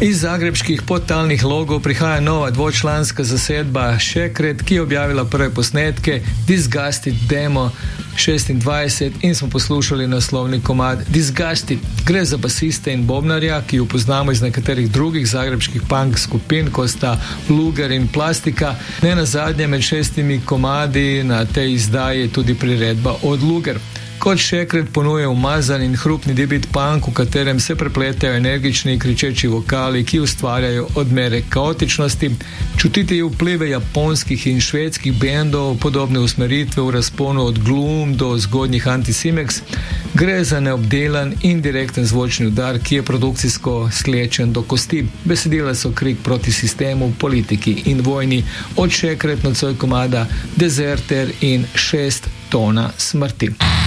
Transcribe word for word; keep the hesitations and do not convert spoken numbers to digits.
Iz zagrebških podtalnih logov prihaja nova dvočlanska zasedba Šekret, ki je objavila prve posnetke Disgusted Demo šestindvajset in smo poslušali naslovni komad Disgusted. Gre za basiste in bobnarja, ki jo poznamo iz nekaterih drugih zagrebških punk skupin, kot sta Luger in Plastika. Ne nazadnje med šestimi komadi na tej izdaji je tudi priredba od Luger. Kot Šekret ponuje umazan in hrupni debit punk, v katerem se prepletajo energični kričeči vokali, ki ustvarjajo odmere kaotičnosti. Čutiti je vplive japonskih in švedskih bendov, podobne usmeritve v razponu od Gloom do zgodnjih Anticimex. Gre za neobdelan in direkten zvočni udar, ki je produkcijsko slečen do kosti. Besedila so krik proti sistemu, politiki in vojni, od Šekret nocoj komada Deserter in šest tona smrti.